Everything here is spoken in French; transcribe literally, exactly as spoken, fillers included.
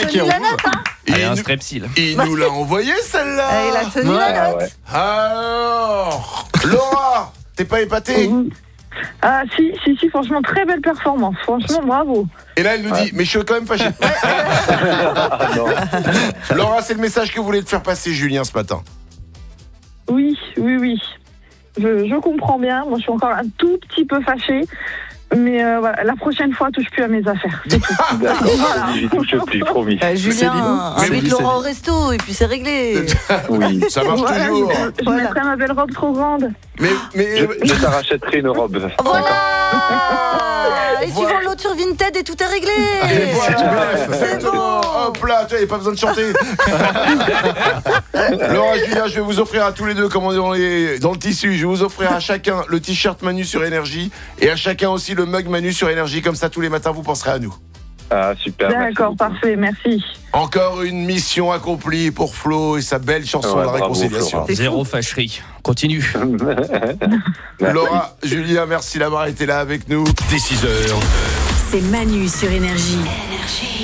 tenu la note, hein. Il un nous- strepsil. Il nous l'a envoyé celle-là. Ah, il a tenu Ouais, la note. ouais. Alors, Laura, t'es pas épatée? Ah si, si, si, franchement, très belle performance. Franchement, bravo. Et là, elle nous dit, mais je suis quand même fâché. Ah, non. Laura, c'est le message que voulait te faire passer Julien ce matin. Oui, oui, oui. Je, je comprends bien. Moi, je suis encore un tout petit peu fâchée. Mais euh, voilà, la prochaine fois, touche plus à mes affaires. C'est tout. D'accord, Voilà. j'y touche plus, promis. Euh, Julien, Mais invite oui, Laurent c'est au resto et puis c'est réglé. Oui. Ça marche Voilà, toujours. je, je Voilà. mettrai ma belle robe trop grande. Mais, mais, Je, je t'arrachèterai une robe. Voilà. Et tu Voilà. vends l'autre sur Vinted et tout est réglé. Et voilà. C'est bon. Hop là, tu vois, il n'y a pas besoin de chanter. Laura, Julien, je vais vous offrir à tous les deux, comme on dit dans, les- dans le tissu, je vais vous offrir à chacun le t-shirt Manu sur Énergie et à chacun aussi le mug Manu sur Énergie. Comme ça, tous les matins, vous penserez à nous. Ah, super. merci D'accord, beaucoup. parfait, merci. Encore une mission accomplie pour Flo et sa belle chanson Ouais, de la bravo, réconciliation. Florent. C'est Zéro fâcherie. Continue. Merci. Laura, Julien, merci d'avoir été là avec nous. Dès six heures. C'est Manu sur Énergie.